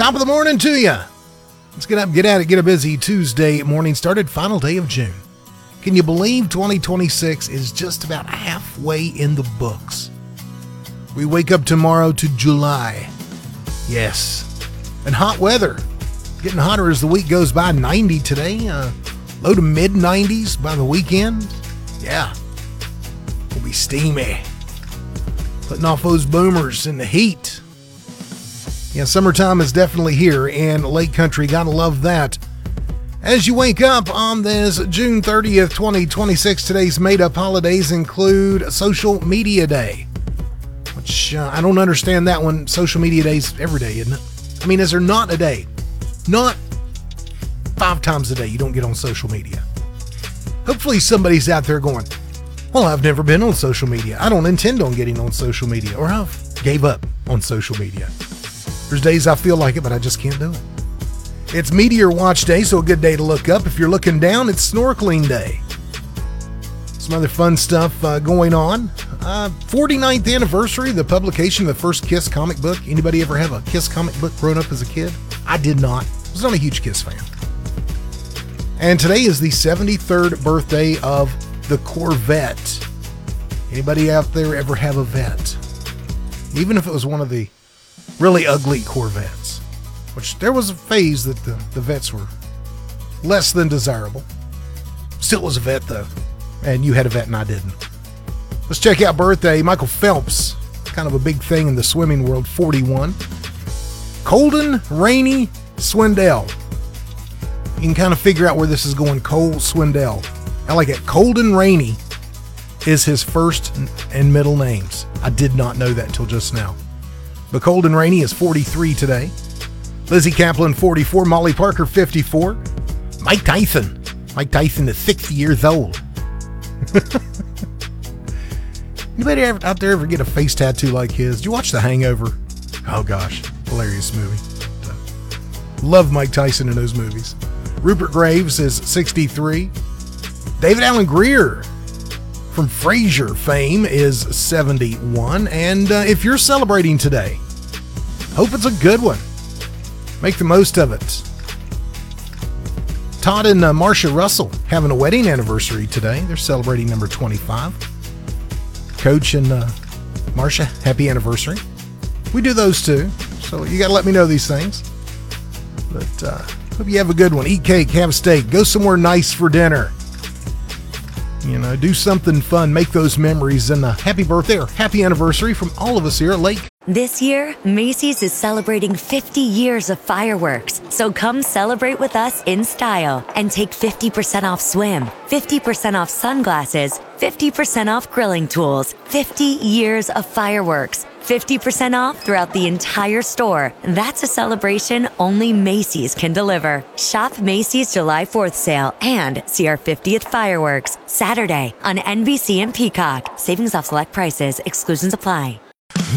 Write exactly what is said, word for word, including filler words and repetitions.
Top of the morning to you. Let's get up, get at it, get a busy Tuesday morning started, final day of June. Can you believe twenty twenty-six is just about halfway in the books? We wake up tomorrow to July. Yes. And hot weather. Getting hotter as the week goes by. ninety today. Uh, low to mid nineties by the weekend. Yeah. Will be steamy. Putting off those boomers in the heat. Yeah, summertime is definitely here in Lake Country. Gotta love that. As you wake up on this June thirtieth, twenty twenty-six, today's made-up holidays include Social Media Day. Which, uh, I don't understand that one. Social Media Day's every day, isn't it? I mean, is there not a day? Not five times a day you don't get on social media. Hopefully somebody's out there going, well, I've never been on social media. I don't intend on getting on social media. Or I've gave up on social media. There's days I feel like it, but I just can't do it. It's Meteor Watch Day, so a good day to look up. If you're looking down, it's Snorkeling Day. Some other fun stuff uh, going on. Uh, forty-ninth anniversary of the publication of the first Kiss comic book. Anybody ever have a Kiss comic book growing up as a kid? I did not. I was not a huge Kiss fan. And today is the seventy-third birthday of the Corvette. Anybody out there ever have a Vette? Even if it was one of the really ugly Corvettes, which there was a phase that the, the Vettes were less than desirable. Still was a Vette though, and you had a Vette and I didn't. Let's check out birthday. Michael Phelps, kind of a big thing in the swimming world, forty-one. Colden Rainey Swindell. You can kind of figure out where this is going. Cole Swindell. I like it. Colden Rainey is his first and middle names. I did not know that until just now. But Colden Rainey is forty-three today. Lizzie Kaplan, forty-four. Molly Parker, fifty-four. Mike Tyson. Mike Tyson is sixty years old. Anybody ever, out there ever get a face tattoo like his? Did you watch The Hangover? Oh gosh, hilarious movie. Love Mike Tyson in those movies. Rupert Graves is sixty-three. David Alan Grier from Frasier fame is seventy-one. And uh, if you're celebrating today, hope it's a good one. Make the most of it. Todd and uh, Marcia Russell having a wedding anniversary today. They're celebrating number twenty-five. Coach and uh, Marcia, happy anniversary. We do those too, so you got to let me know these things. But uh, hope you have a good one. Eat cake, have steak, go somewhere nice for dinner. You know, do something fun, make those memories, and a happy birthday or happy anniversary from all of us here at Lake. This year, Macy's is celebrating fifty years of fireworks. So come celebrate with us in style and take fifty percent off swim, fifty percent off sunglasses, fifty percent off grilling tools, fifty years of fireworks, fifty percent off throughout the entire store. That's a celebration only Macy's can deliver. Shop Macy's July fourth sale and see our fiftieth fireworks Saturday on N B C and Peacock. Savings off select prices. Exclusions apply.